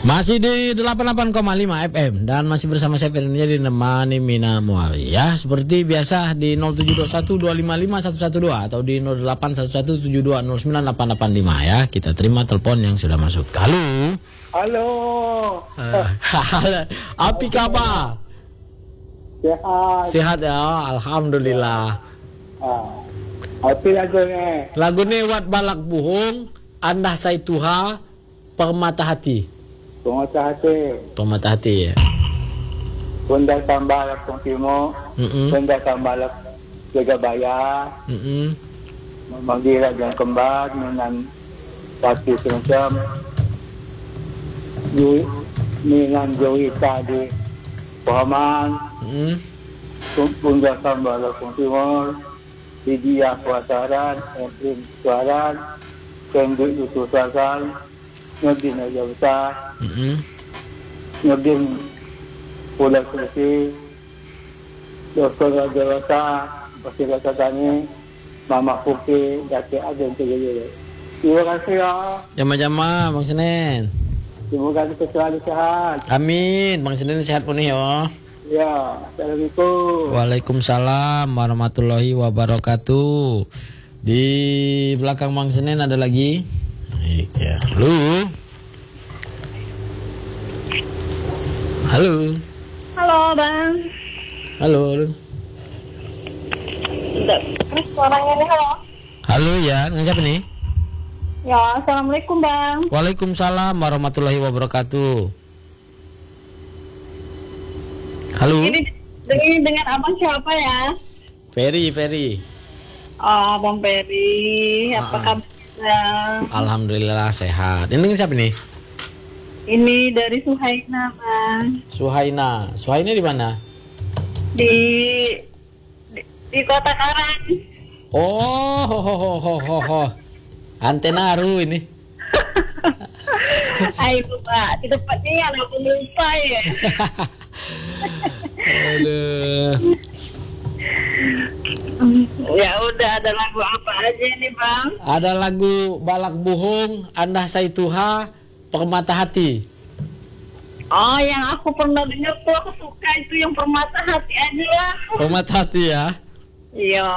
Masih di 88,5 FM dan masih bersama saya Firman di Nemani Mina Muawi ya. Seperti biasa di 0721255112 atau di 081172098885 ya. Kita terima telepon yang sudah masuk. Halo. Halo. Api kabar? Sehat. Sehat ya, alhamdulillah. Api lagunya. Lagunya Wat Balak Buhung, Andah Sai Tuha, Permata Hati. Pemata hati ya. Bunda tambah lakong timo. Bunda tambah lak jaga bayar. Magira dan kembar dengan pasti semacam. Dengan Joita di Pahaman. Bunda tambah lakong timur. Didia Kuasaran, Efrim Suaran, Kenduk Utusasan, Nurdin Ajawsa, Nurdin Pulau Sulsi, Dr. Ajawsa, Pasir Tani, Mama Puki, Dati Aden Tegede. Terima kasih ya. Jama-jama Bang Senen. Semoga kita selalu sehat. Amin, Bang Senen sehat pun ya. Ya, Assalamualaikum. Waalaikumsalam warahmatullahi wabarakatuh. Di belakang Bang Senen ada lagi. Baik ya. Halo. Halo, Bang. Halo. Suaranya nih, halo. Halo ya, dengan siapa nih? Ya, Assalamualaikum, Bang. Waalaikumsalam warahmatullahi wabarakatuh. Halo. Ini dengan abang siapa ya? Ferry. Oh, Bang Ferry. Apa kabar? Alhamdulillah sehat. Ini dengan siapa nih? Ini dari Suhaina, Bang. Suhaina di mana? Di Kota Karang. Oh, antena Aru ini. Ayo, Pak. Di tempat ini ada lupa ya. Aduh. Ya udah, ada lagu apa aja nih, Bang? Ada lagu Balak Buhung, Andah Sai Tuha, Permata Hati. Oh, yang aku pernah dengar tuh, aku suka itu yang Permata Hati aja lah. Permata Hati ya? Iya.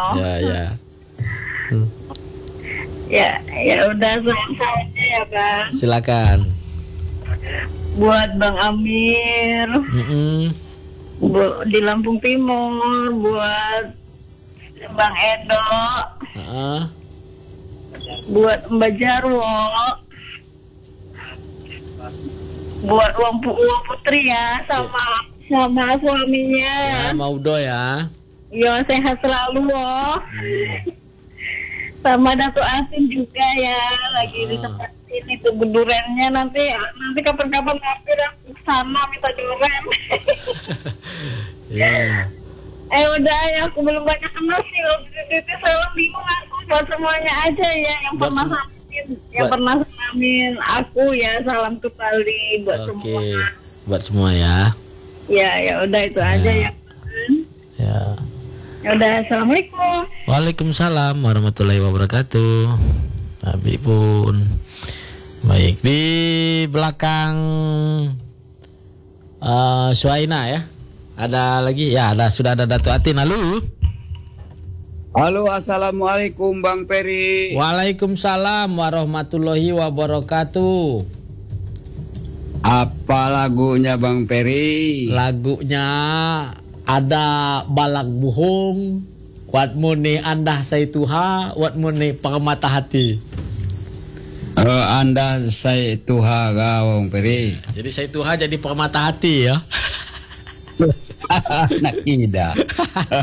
Ya udah, saja ya, Bang. Silakan. Buat Bang Amir. Di Lampung Timur, buat Bang Edo, buat Mbak Jarwo, buat Uang Putri ya, sama suaminya. Ya, Maudo ya. Yo, sehat selalu loh. Sama Dato Asin juga ya, lagi di tempat ini tuh bedurennya, nanti kapan-kapan mampir ke sana minta duren. Iya. Udah ya, aku belum banyak kenal sih. Itu selalu bingung aku buat semuanya aja ya yang pernah salamin aku ya, salam kembali buat semua. Buat semua ya. Ya udah itu aja ya. Ya udah, assalamualaikum. Waalaikumsalam warahmatullahi wabarakatuh. Tapi pun baik, di belakang Suhaina ya. Ada lagi ya, sudah ada Dato Atin. Halo. Halo, assalamualaikum Bang Peri. Waalaikumsalam warahmatullahi wabarakatuh. Apa lagunya Bang Peri? Lagunya ada Balak Buhung, Wat Muni Andah Sai Tuha, Wat Muni Permata Hati. Anda Sai Tuha Bang Peri. Jadi Sai Tuha jadi Permata Hati ya. Nak tidak.